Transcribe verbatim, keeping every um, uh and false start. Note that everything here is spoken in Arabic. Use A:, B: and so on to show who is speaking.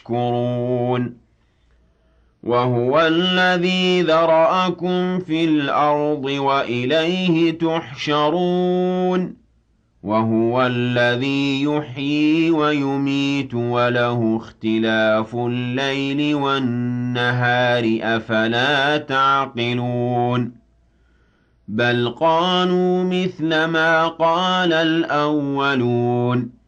A: تَشْكُرُونَ وَهُوَ الَّذِي ذَرَأَكُمْ فِي الْأَرْضِ وَإِلَيْهِ تُحْشَرُونَ وَهُوَ الَّذِي يُحْيِي وَيُمِيتُ وَلَهُ اخْتِلَافُ اللَّيْلِ وَالنَّهَارِ ۚ أَفَلَا تَعْقِلُونَ بَلْ قَالُوا مِثْلَ مَا قَالَ الْأَوَّلُونَ